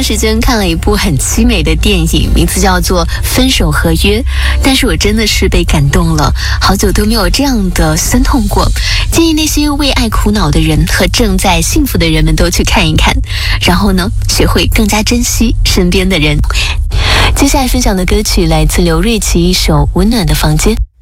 时间看了一部很凄美的电影，名字叫做《分手合约》，但是我真的是被感动了，好久都没有这样的酸痛过。建议那些为爱苦恼的人和正在幸福的人们都去看一看，然后呢，学会更加珍惜身边的人。接下来分享的歌曲来自刘瑞琦一首《温暖的房间》。